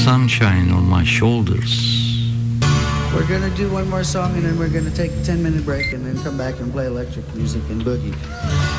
Sunshine on My Shoulders. We're gonna do one more song and then we're gonna take a 10-minute break and then come back and play electric music and boogie.